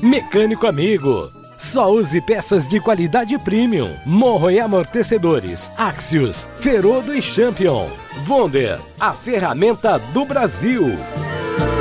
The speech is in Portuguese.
Mecânico amigo. Só use peças de qualidade premium. Morro e amortecedores. Axios, Ferodo e Champion. Wonder, a ferramenta do Brasil.